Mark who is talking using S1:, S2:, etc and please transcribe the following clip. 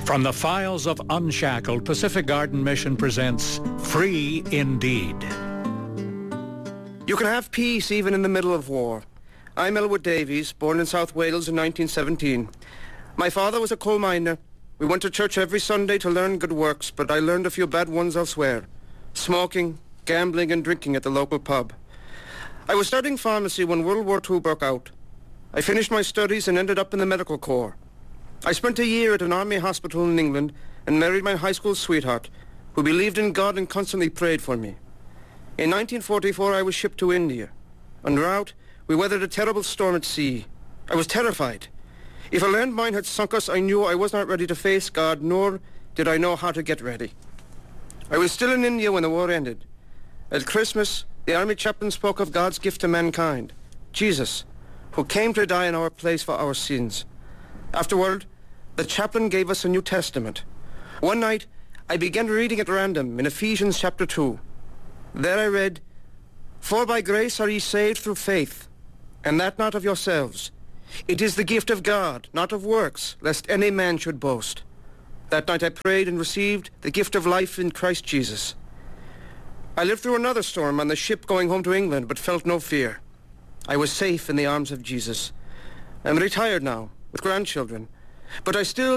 S1: From the files of Unshackled, Pacific Garden Mission presents Free Indeed.
S2: You can have peace even in the middle of war. I'm Elwood Davies, born in South Wales in 1917. My father was a coal miner. We went to church every Sunday to learn good works, but I learned a few bad ones elsewhere. Smoking, gambling and drinking at the local pub. I was studying pharmacy when World War II broke out. I finished my studies and ended up in the medical corps. I spent a year at an army hospital in England and married my high school sweetheart, who believed in God and constantly prayed for me. In 1944, I was shipped to India. En route, we weathered a terrible storm at sea. I was terrified. If a landmine had sunk us, I knew I was not ready to face God, nor did I know how to get ready. I was still in India when the war ended. At Christmas, the army chaplain spoke of God's gift to mankind, Jesus, who came to die in our place for our sins. Afterward, the chaplain gave us a New Testament. One night, I began reading at random in Ephesians chapter 2. There I read, "For by grace are ye saved through faith, and that not of yourselves. It is the gift of God, not of works, lest any man should boast." That night I prayed and received the gift of life in Christ Jesus. I lived through another storm on the ship going home to England, but felt no fear. I was safe in the arms of Jesus. I'm retired now, with grandchildren, but I still